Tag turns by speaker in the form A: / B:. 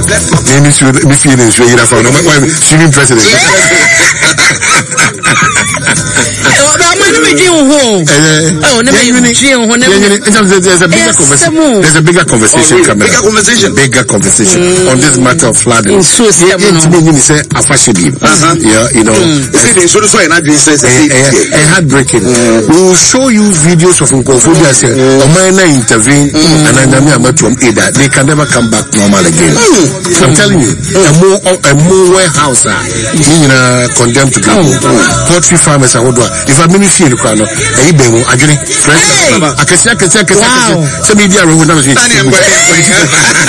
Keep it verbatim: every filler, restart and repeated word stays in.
A: Maybe she would be feeling sure you're from swimming president.
B: Oh, never even
A: there's a bigger conversation. There's a bigger conversation coming.
C: Bigger conversation.
A: Bigger conversation on this matter of flooding.
B: In so
A: Yeah, you know. And heartbreaking. We will show you videos of Nkofodia say, Omana intervene and Anamia they can never come back normal again. I'm telling you, a more a more warehouse in a condemned to go. Poultry farmers are if I mean feel crano, a Ibemo, I get it. I can say I can say I can say some media would not